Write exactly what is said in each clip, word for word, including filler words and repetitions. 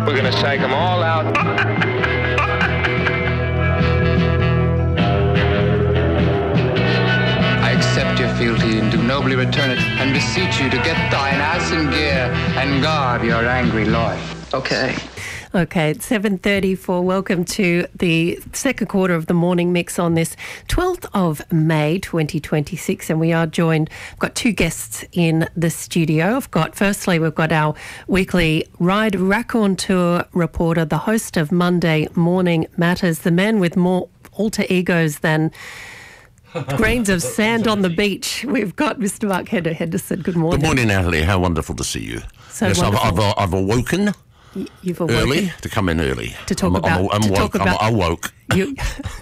We're going to shake them all out. I accept your fealty and do nobly return it, and beseech you to get thine ass in gear and guard your angry lord. Okay. Okay, it's seven thirty-four. Welcome to the second quarter of the morning mix on this twelfth of May twenty twenty-six, and we are joined, I've got two guests in the studio. I've got, firstly, we've got our weekly Ride Raconteur reporter, the host of Monday Morning Matters, the man with more alter egos than grains of sand on the beach. We've got Mister Mark Hendo Henderson. Good morning. Good morning, Natalie. How wonderful to see you. So yes, I've, wonderful. I've, I've awoken You've awoken early to come in early. to talk I'm, about. I'm, I'm, to woke, talk about I'm awoke. you.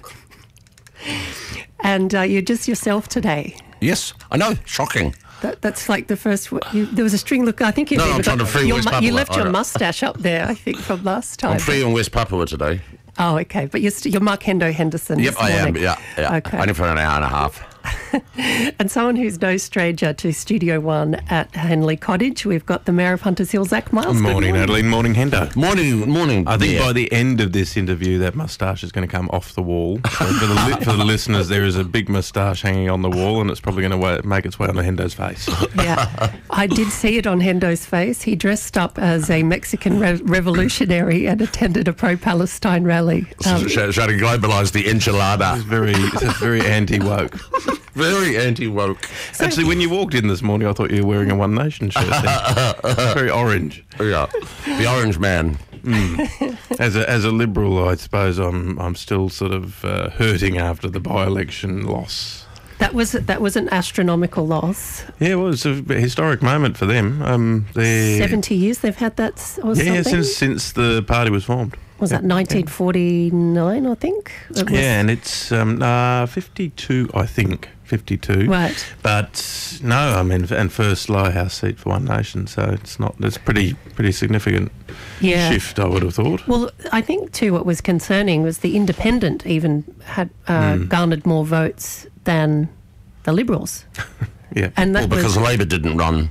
And uh, you're just yourself today. Yes, I know. Shocking. That, that's like the first. You, there was a string. Look, I think you. No, even I'm trying got to free your, West mu- You Papua. left your I- mustache up there, I think, from last time. I'm free in West Papua today. Oh, okay. But you're, st- you're Mark Hendo Henderson. Yep, this I am. morning. Yeah, yeah. Okay. Only for an hour and a half. And someone who's no stranger to Studio One at Henley Cottage, we've got the Mayor of Hunters Hill, Zach Miles. Good Good morning, Natalie. Morning, Hendo. Morning, morning. I think yeah. by the end of this interview, that moustache is going to come off the wall. So for, the li- for the listeners, there is a big moustache hanging on the wall, and it's probably going to wa- make its way on the Hendo's face. Yeah, I did see it on Hendo's face. He dressed up as a Mexican re- revolutionary and attended a pro-Palestine rally. Um, Trying to globalise the enchilada. It's very, it's very anti-woke. Very anti-woke. Actually, when you walked in this morning, I thought you were wearing a One Nation shirt. It's very orange. Yeah, the orange man. As a as a Liberal, I suppose I'm I'm still sort of uh, hurting after the by-election loss. that was that was an astronomical loss. Yeah, well, it's a historic moment for them. Um, they're- Seventy years they've had that, s- or Yeah, something. since since the party was formed. Was that nineteen forty-nine, I think? It was- Yeah, and it's um, uh, fifty-two, I think, fifty-two. Right. But no, I mean, and first Lighthouse seat for One Nation, so it's not. It's pretty pretty significant Yeah. shift, I would have thought. Well, I think too what was concerning was the Independent even had uh, Hmm. garnered more votes than the Liberals. Yeah, And Well, that because was, Labor didn't run.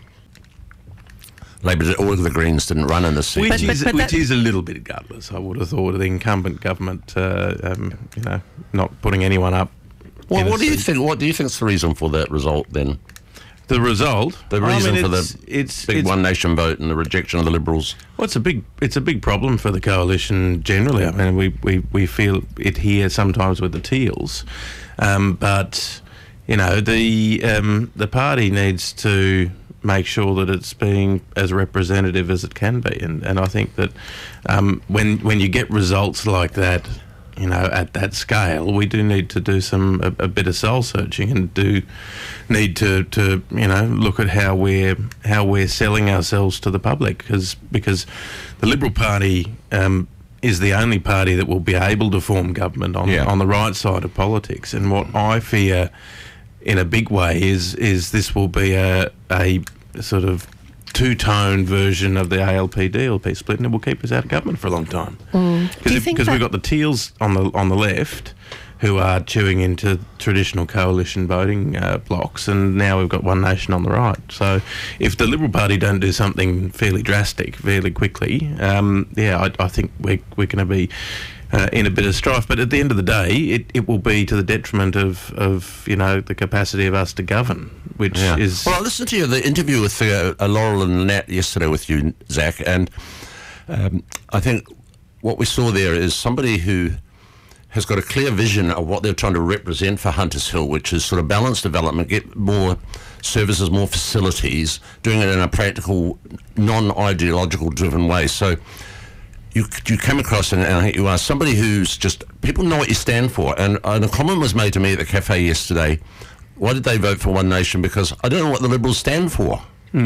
Labor, did, all of the Greens didn't run in the seat. which But- but- is but which that- is a little bit gutless. I would have thought of the incumbent government, uh, um, you know, not putting anyone up. Well, in a what do you seat. think? What do you think's the reason for that result then? The result, The I reason mean, for it's, the it's, big it's One Nation vote and the rejection of the Liberals. Well, it's a big it's a big problem for the coalition generally. I mean, we, we, we feel it here sometimes with the Teals, um, but you know the um, the party needs to make sure that it's being as representative as it can be, and and I think that um, when when you get results like that, you know, at that scale, we do need to do some a, a bit of soul searching and do need to, to you know look at how we're how we're selling ourselves to the public, because because the Liberal Party um, is the only party that will be able to form government on Yeah. on the right side of politics. And what I fear, in a big way, is is this will be a a sort of two-tone version of the A L P D L P split, and it will keep us out of government for a long time. Do you Because think we've that- got the Teals on the on the left, who are chewing into traditional coalition voting uh, blocks, and now we've got One Nation on the right. So if the Liberal Party don't do something fairly drastic, fairly quickly, um, yeah, I, I think we're we're going to be uh, in a bit of strife. But at the end of the day, it, it will be to the detriment of, of you know the capacity of us to govern, which Yeah. is Well, I listened to you, the interview with uh, uh, Laurel and Nat yesterday with you, Zach, and um, I think what we saw there is somebody who has got a clear vision of what they're trying to represent for Hunters Hill, which is sort of balanced development, get more services, more facilities, doing it in a practical, non-ideological driven way. So you you come across and, and I think you are somebody who's just, people know what you stand for. And, and a comment was made to me at the cafe yesterday, why did they vote for One Nation? Because I don't know what the Liberals stand for.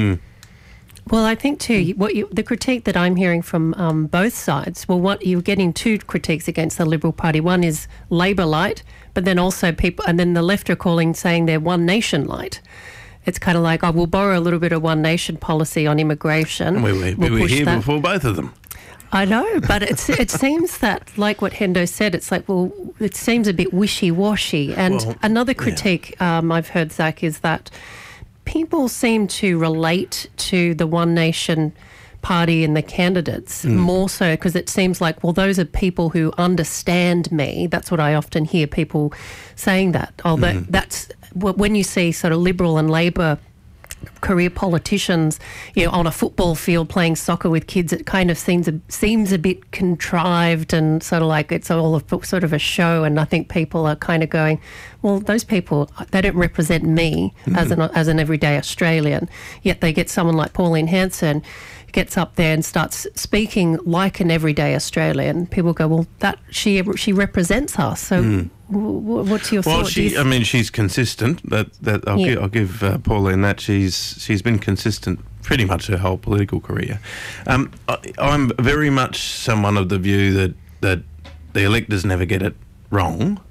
Well, I think too, what you, the critique that I'm hearing from um, both sides, well, what you're getting two critiques against the Liberal Party. One is Labor light, but then also people, and then the left are calling, saying they're One Nation light. It's kind of like, oh, we'll borrow a little bit of One Nation policy on immigration. we, we, We'll we were push here that. before both of them. I know, but it's, it seems that, like what Hendo said, it's like, well, it seems a bit wishy-washy. And Well, another yeah. critique um, I've heard, Zach, is that people seem to relate to the One Nation party and the candidates Mm. more so, because it seems like, well, those are people who understand me. That's what I often hear people saying that. Oh, that, Mm. that's wh- when you see sort of Liberal and Labor career politicians, you know, on a football field playing soccer with kids, it kind of seems a, seems a bit contrived and sort of like it's all a, sort of a show. And I think people are kind of going, well, those people, they don't represent me mm-hmm. as an as an everyday Australian. Yet they get someone like Pauline Hanson gets up there and starts speaking like an everyday Australian. People go, well, that she she represents us. So. Mm. What's your well, thought? she, I mean, she's consistent. That that I'll yeah. give, I'll give uh, Pauline that. She's she's been consistent pretty much her whole political career. Um, I, I'm very much someone of the view that that the electors never get it wrong,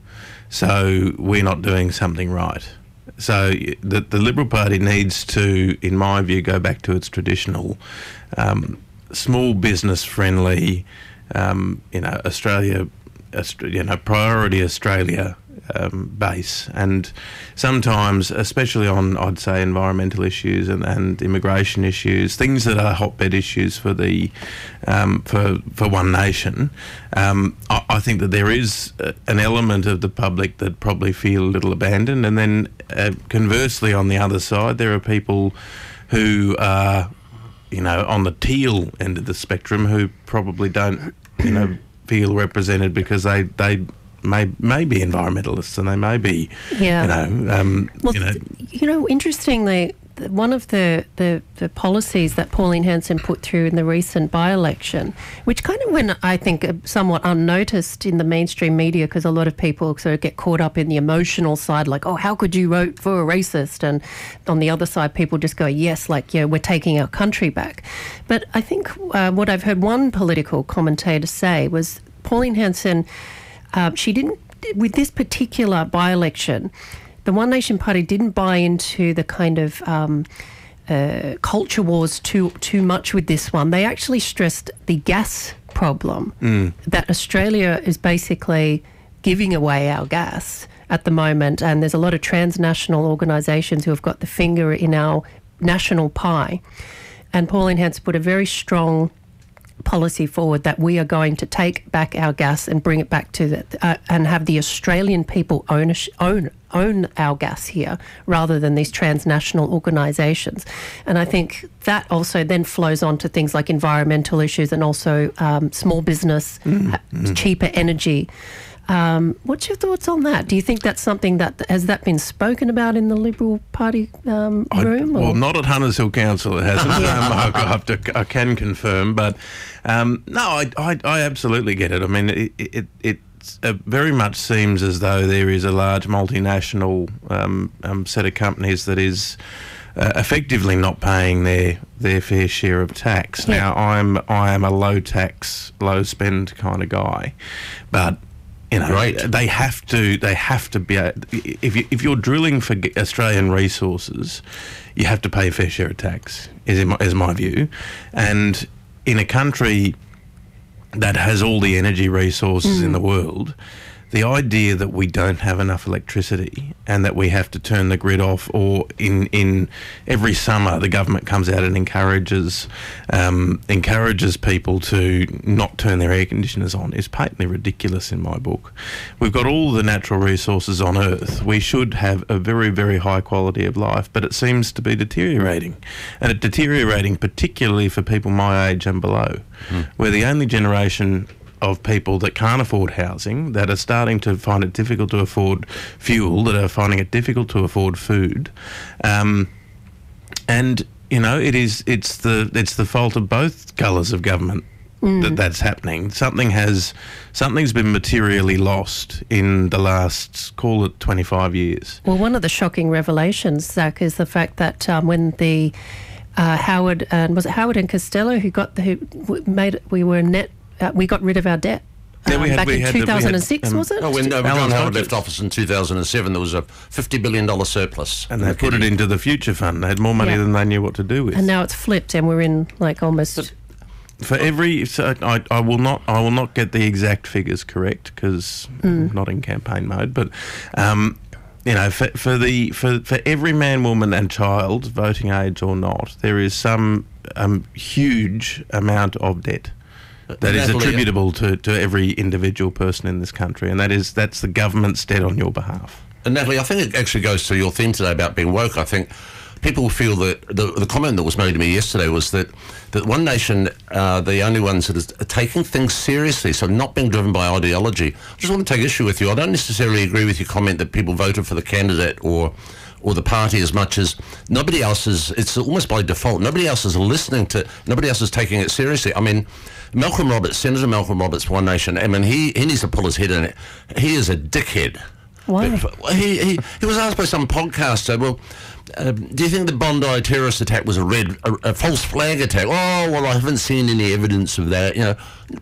so we're not doing something right. So the the Liberal Party needs to, in my view, go back to its traditional, um, small business friendly, um, you know, Australia. You know, priority Australia um, base, and sometimes, especially on, I'd say, environmental issues and, and immigration issues, things that are hotbed issues for the um, for for one nation. Um, I, I think that there is a, an element of the public that probably feel a little abandoned, and then uh, conversely, on the other side, there are people who are, you know, on the teal end of the spectrum who probably don't, you know. feel represented because they they may may be environmentalists and they may be yeah. you know um, well, you know you know interestingly, one of the, the, the policies that Pauline Hanson put through in the recent by-election, which kind of went, I think, somewhat unnoticed in the mainstream media because a lot of people sort of get caught up in the emotional side, like, oh, how could you vote for a racist? And on the other side, people just go, yes, like, yeah, we're taking our country back. But I think uh, what I've heard one political commentator say was Pauline Hanson, uh, she didn't, with this particular by-election, the One Nation Party didn't buy into the kind of um, uh, culture wars too too much with this one. They actually stressed the gas problem, mm. that Australia is basically giving away our gas at the moment, and there's a lot of transnational organisations who have got the finger in our national pie. And Pauline Hanson put a very strong policy forward that we are going to take back our gas and bring it back to the, uh, and have the Australian people own, own own our gas here rather than these transnational organisations. And I think that also then flows on to things like environmental issues and also um, small business, mm, uh, mm. cheaper energy. Um, what's your thoughts on that? Do you think that's something that, has that been spoken about in the Liberal Party um, room? I, well, or? not at Hunters Hill Council, it hasn't. um, I, I, have to, I can confirm, but um, no, I, I, I absolutely get it. I mean, it, it, it uh, very much seems as though there is a large multinational um, um, set of companies that is uh, effectively not paying their, their fair share of tax. Yeah. Now, I'm I am a low tax, low spend kind of guy, but you know, right. they have to. They have to be. If you, if you're drilling for Australian resources, you have to pay a fair share of tax. Is my, is my view, and in a country that has all the energy resources mm. in the world, the idea that we don't have enough electricity and that we have to turn the grid off, or in, in every summer the government comes out and encourages um, encourages people to not turn their air conditioners on, is patently ridiculous in my book. We've got all the natural resources on Earth. We should have a very, very high quality of life, but it seems to be deteriorating. And it's deteriorating particularly for people my age and below. Mm. We're the only generation of people that can't afford housing, that are starting to find it difficult to afford fuel, that are finding it difficult to afford food, um, and you know it is it's the it's the fault of both colours of government mm. that that's happening. Something has something's been materially lost in the last, call it, twenty-five years. Well, one of the shocking revelations, Zach, is the fact that um, when the uh, Howard and was it Howard and Costello who got the, who made we were net. Uh, we got rid of our debt um, yeah, we had, back we in two thousand six, had, um, was it? Oh, when uh, John Howard left office in two thousand seven, there was a fifty billion dollars surplus. And they put it into the future fund. They had more money yeah. than they knew what to do with. And now it's flipped and we're in like almost... But for every... So I, I, will not, I will not get the exact figures correct because mm. I'm not in campaign mode, but... Um, You know, for, for the for, for every man, woman and child, voting age or not, there is some a huge amount of debt that is Natalie, attributable to, to every individual person in this country, and that is that's the government's debt on your behalf. And Natalie, I think it actually goes to your theme today about being woke. I think people feel that the, the comment that was made to me yesterday was that, that One Nation are the only ones that are taking things seriously, so not being driven by ideology. I just want to take issue with you. I don't necessarily agree with your comment that people voted for the candidate or or the party as much as nobody else is. It's almost by default. Nobody else is listening to, nobody else is taking it seriously. I mean, Malcolm Roberts, Senator Malcolm Roberts, One Nation, I mean, he, he needs to pull his head in it. He is a dickhead. Why? He, he, he was asked by some podcaster, well, uh, do you think the Bondi terrorist attack was a red, a, a false flag attack? Oh, well, I haven't seen any evidence of that. You know,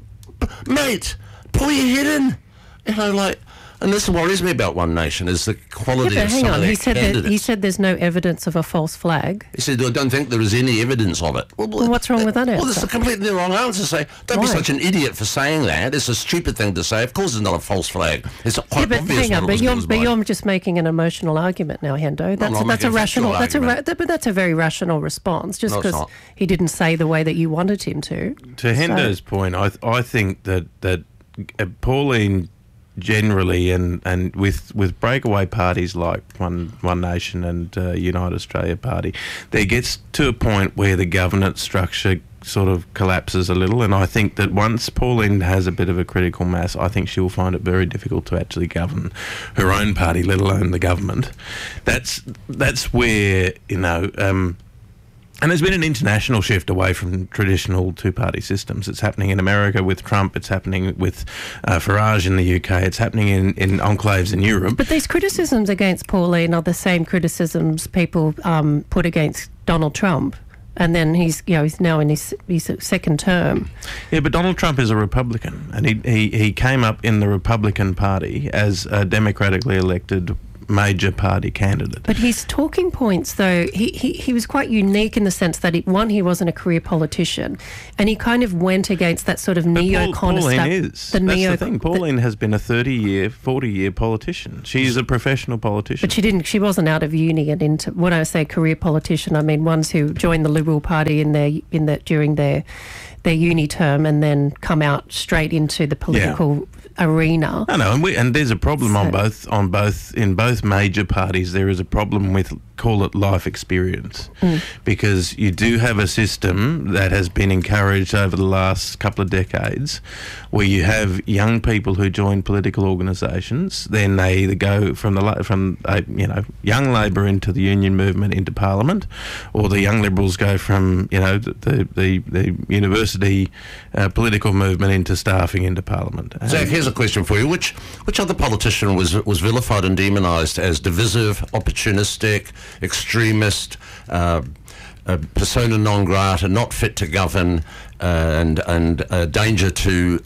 mate, pull your head in. You know, like, and this worries me about One Nation is the quality yeah, but of hang some on. of their He said candidates. that he said there's no evidence of a false flag. He said, I don't think there is any evidence of it. Well, Well, what's wrong with that Well, answer? it's a completely wrong answer. Say, don't be Why? such an idiot for saying that. It's a stupid thing to say. Of course, it's not a false flag. It's quite Yeah, but obvious hang on, what it but was you're, caused but by. you're just making an emotional argument now, Hendo. That's not a, that's making a a rational. factual That's a ra- argument. but that's a very rational response. Just No, it's because not. he didn't say the way that you wanted him to. To Hendo's point, I I think that that uh, Pauline generally and, and with with breakaway parties like One One Nation and uh, United Australia Party, there gets to a point where the governance structure sort of collapses a little, and I think that once Pauline has a bit of a critical mass, I think she will find it very difficult to actually govern her own party, let alone the government. That's that's where, you know. Um, And there's been an international shift away from traditional two-party systems. It's happening in America with Trump. It's happening with uh, Farage in the U K. It's happening in, in enclaves in Europe. But these criticisms against Pauline are the same criticisms people um, put against Donald Trump. And then he's, you know, he's now in his, his second term. Yeah, but Donald Trump is a Republican, and he, he, he came up in the Republican Party as a democratically elected major party candidate. But his talking points, though, he, he, he was quite unique in the sense that, he, one, he wasn't a career politician, and he kind of went against that sort of But neo Paul, Pauline stuff. is. The That's neo, the thing. Pauline has been a thirty-year, forty-year politician. She's a professional politician. But she didn't. She wasn't out of uni and into. When I say career politician, I mean ones who joined the Liberal Party in their in the during their their uni term and then come out straight into the political arena. I know, and, we, and there's a problem So- on both on both in both major parties. There is a problem with, call it life experience, Mm. because you do have a system that has been encouraged over the last couple of decades, where you have young people who join political organisations. Then they either go from the la- from uh, you know young Labor into the union movement into Parliament, or the young Liberals go from you know the the, the university uh, political movement into staffing into Parliament. Zach, here's a question for you. Which which other politician was was vilified and demonised as divisive, opportunistic, extremist, uh, uh, persona non grata, not fit to govern, uh, and and uh, danger to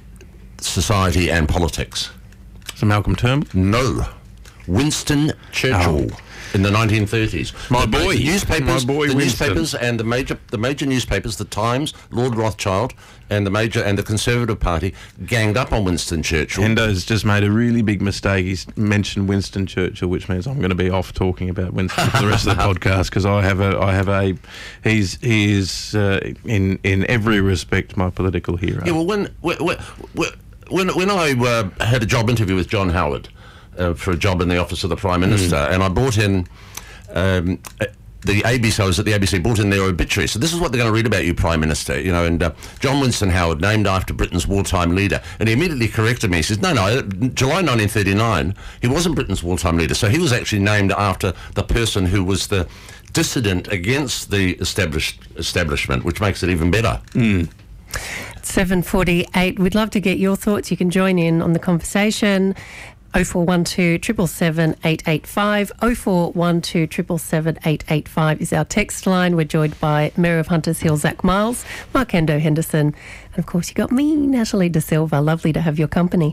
society and politics? So Malcolm Turnbull. No, Winston Churchill. Oh. In the nineteen thirties, My The- boy. the newspapers, My boy the Winston. newspapers, and the major, the major newspapers, the Times, Lord Rothschild, and the major and the Conservative Party ganged up on Winston Churchill. Hendo's just made a really big mistake. He's mentioned Winston Churchill, which means I'm going to be off talking about Winston for the rest of the podcast, because I have a, I have a, he's he is uh, in in every respect my political hero. Yeah, well, when when when, when I uh, had a job interview with John Howard uh, for a job in the office of the Prime Minister, Mm. and I brought in um, uh, the A B C. I was at the A B C, brought in their obituary. So this is what they're going to read about you, Prime Minister. You know, and uh, John Winston Howard, named after Britain's wartime leader, and he immediately corrected me. He says, "No, no, July nineteen thirty-nine, he wasn't Britain's wartime leader. So he was actually named after the person who was the dissident against the established establishment, which makes it even better." seven forty-eight. We'd love to get your thoughts. You can join in on the conversation. oh four one two, seven seven seven, eight eight five. oh four one two, seven seven seven, eight eight five is our text line. We're joined by Mayor of Hunters Hill, Zach Miles, Mark Hendo Henderson, and of course you got me, Natalie De Silva. Lovely to have your company.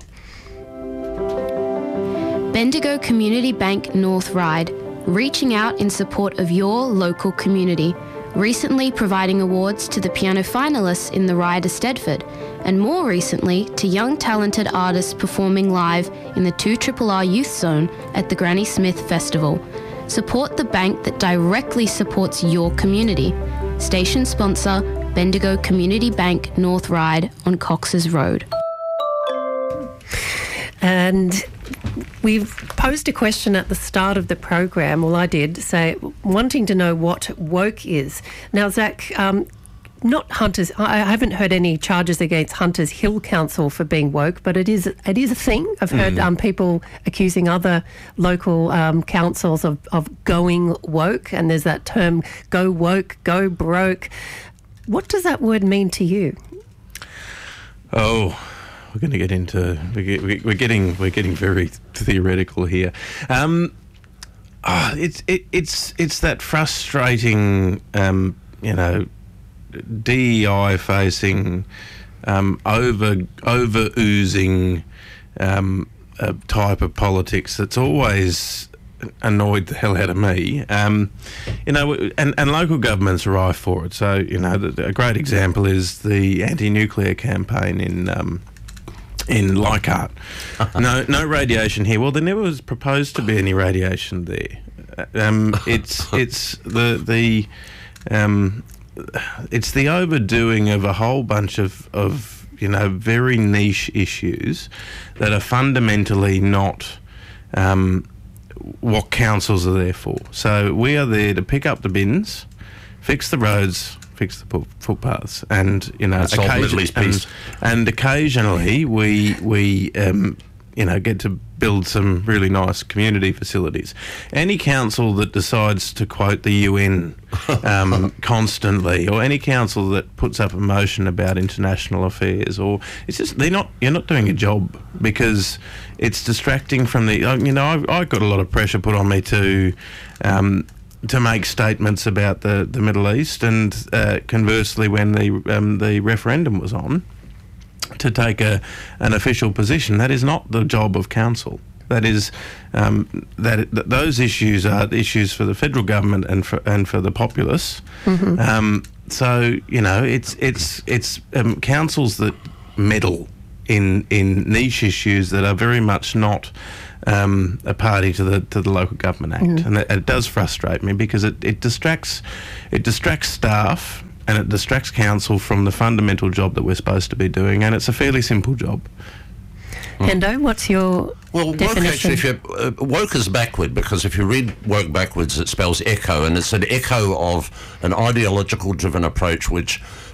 Bendigo Community Bank North Ryde, reaching out in support of your local community, recently providing awards to the piano finalists in the Ryde Eisteddfod, and more recently to young talented artists performing live in the two R R R Youth Zone at the Granny Smith Festival. Support the bank that directly supports your community. Station sponsor, Bendigo Community Bank North Ryde on Cox's Road. And we've posed a question at the start of the program, well I did, say, wanting to know what woke is. Now, Zach, um, not Hunters, I haven't heard any charges against Hunters Hill Council for being woke, but it is it is a thing. I've heard mm. um, people accusing other local um, councils of, of going woke, and there's that term, go woke, go broke. What does that word mean to you? Oh... We're going to get into we're getting we're getting very theoretical here. Um, oh, it's it, it's it's that frustrating, um, you know, D E I facing, um, over over oozing um, uh, type of politics that's always annoyed the hell out of me. Um, you know, and, and local governments are rife for it. So you know, the, a great example is the anti-nuclear campaign in. Um, In Leichhardt. No no radiation here. Well, there never was proposed to be any radiation there. Um, it's it's the the um, it's the overdoing of a whole bunch of, of you know very niche issues that are fundamentally not um, what councils are there for. So we are there to pick up the bins, fix the roads, fix the footpaths, and you know, occasionally, and, and occasionally we we um, you know get to build some really nice community facilities. Any council that decides to quote the U N um, constantly, or any council that puts up a motion about international affairs, or it's just they're not you're not doing a job because it's distracting from the. You know, I've, I've got a lot of pressure put on me to. Um, to make statements about the, the Middle East, and uh, conversely, when the um, the referendum was on, to take a an official position. That is not the job of council. That is um, that, that those issues are issues for the federal government and for and for the populace. Mm-hmm. Um, so you know, it's it's it's um, councils that meddle in in niche issues that are very much not. Um, a party to the to the Local Government Act, mm. and it, it does frustrate me because it, it distracts it distracts staff and it distracts council from the fundamental job that we're supposed to be doing, and it's a fairly simple job. Hendo, what's your well, definition? Woke actually, if you, uh, woke is backward, because if you read woke backwards, it spells echo, and it's an echo of an ideological driven approach which